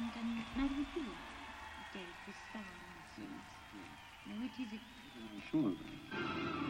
and neither would you. Dave, the star and the seeds. Now, which is it? Sure.